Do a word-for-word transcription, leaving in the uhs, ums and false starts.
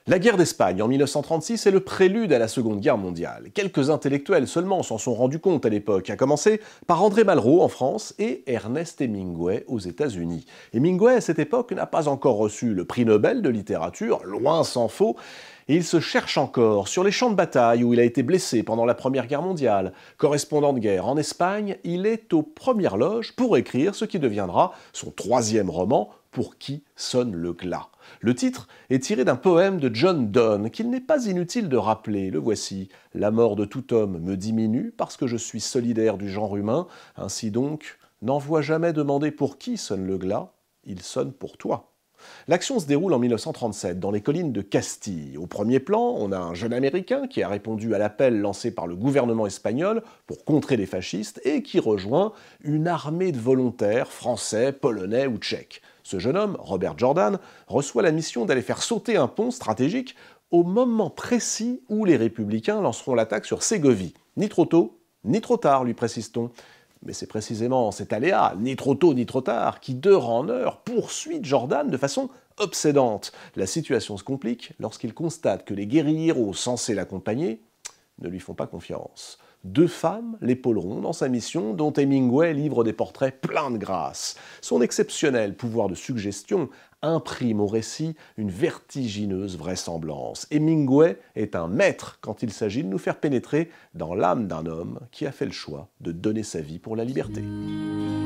La guerre d'Espagne en mille neuf cent trente-six est le prélude à la Seconde Guerre mondiale. Quelques intellectuels seulement s'en sont rendus compte à l'époque, à commencer par André Malraux en France et Ernest Hemingway aux États-Unis. Hemingway, à cette époque, n'a pas encore reçu le prix Nobel de littérature, loin s'en faut, et il se cherche encore sur les champs de bataille où il a été blessé pendant la Première Guerre mondiale. Correspondant de guerre en Espagne, il est aux premières loges pour écrire ce qui deviendra son troisième roman, Pour qui sonne le glas. Le titre est tiré d'un poème de John Donne qu'il n'est pas inutile de rappeler. Le voici. « La mort de tout homme me diminue parce que je suis solidaire du genre humain. Ainsi donc, n'envoie jamais demander pour qui sonne le glas, il sonne pour toi. » L'action se déroule en mille neuf cent trente-sept, dans les collines de Castille. Au premier plan, on a un jeune Américain qui a répondu à l'appel lancé par le gouvernement espagnol pour contrer les fascistes et qui rejoint une armée de volontaires français, polonais ou tchèques. Ce jeune homme, Robert Jordan, reçoit la mission d'aller faire sauter un pont stratégique au moment précis où les républicains lanceront l'attaque sur Ségovie. Ni trop tôt, ni trop tard, lui précise-t-on. Mais c'est précisément cet aléa, ni trop tôt ni trop tard, qui, d'heure en heure, poursuit Jordan de façon obsédante. La situation se complique lorsqu'il constate que les guérilleros censés l'accompagner ne lui font pas confiance. Deux femmes l'épauleront dans sa mission, dont Hemingway livre des portraits pleins de grâce. Son exceptionnel pouvoir de suggestion imprime au récit une vertigineuse vraisemblance. Hemingway est un maître quand il s'agit de nous faire pénétrer dans l'âme d'un homme qui a fait le choix de donner sa vie pour la liberté.